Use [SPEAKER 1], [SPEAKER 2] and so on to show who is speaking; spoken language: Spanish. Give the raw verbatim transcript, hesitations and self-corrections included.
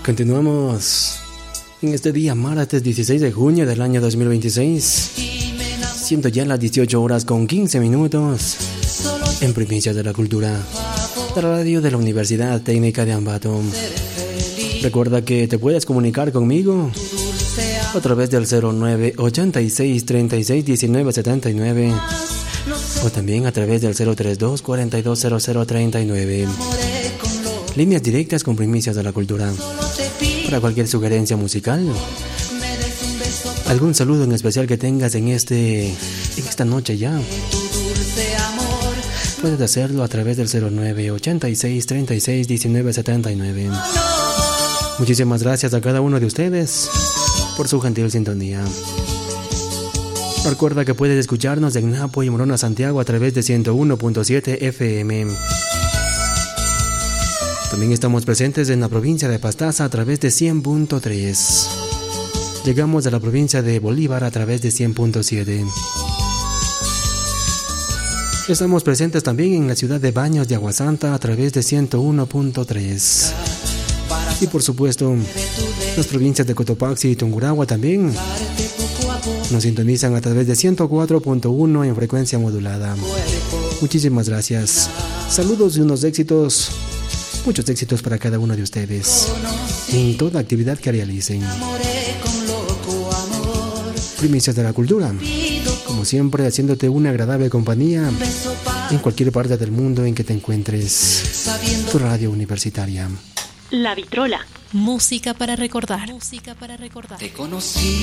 [SPEAKER 1] Continuamos en este día, martes dieciséis de junio del año dos mil veintiséis, siendo ya las dieciocho horas con quince minutos, en Primicias de la Cultura, la radio de la Universidad Técnica de Ambato. Recuerda que te puedes comunicar conmigo a través del cero nueve ochenta y seis treinta y seis diecinueve setenta y nueve o también a través del cero treinta y dos cuarenta y dos cero cero treinta y nueve. Líneas directas con Primicias de la Cultura. Para cualquier sugerencia musical, algún saludo en especial que tengas en este en esta noche ya, puedes hacerlo a través del cero nueve ochenta y seis treinta y seis diecinueve setenta y nueve. Muchísimas gracias a cada uno de ustedes por su gentil sintonía. Recuerda que puedes escucharnos en Napo y Morona, Santiago a través de ciento uno punto siete F M. También estamos presentes en la provincia de Pastaza a través de cien punto tres. Llegamos a la provincia de Bolívar a través de cien punto siete. Estamos presentes también en la ciudad de Baños de Aguasanta a través de ciento uno punto tres. Y por supuesto, las provincias de Cotopaxi y Tungurahua también nos sintonizan a través de ciento cuatro punto uno en frecuencia modulada. Muchísimas gracias. Saludos y unos éxitos, muchos éxitos para cada uno de ustedes en toda actividad que realicen. Primicias de la Cultura, como siempre, haciéndote una agradable compañía en cualquier parte del mundo en que te encuentres. Tu radio universitaria.
[SPEAKER 2] La Vitrola. Música para recordar. Música para recordar.
[SPEAKER 3] Te conocí